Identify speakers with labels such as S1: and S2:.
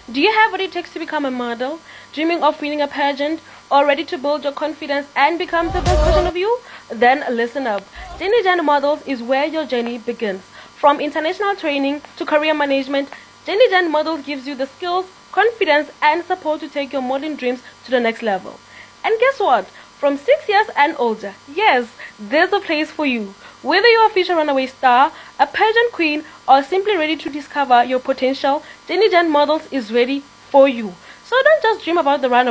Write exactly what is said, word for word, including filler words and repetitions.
S1: Do you have what it takes to become a model? Dreaming of winning a pageant? Or ready to build your confidence and become the best version of you? Then listen up. Jenny Jan Models is where your journey begins. From international training to career management, Jenny Jan Models gives you the skills, confidence, and support to take your modeling dreams to the next level. And guess what? From six years and older, yes, there's a place for you. Whether you're a future runaway star, a pageant queen, or simply ready to discover your potential, Jenny Jan Models is ready for you. So don't just dream about the runaway.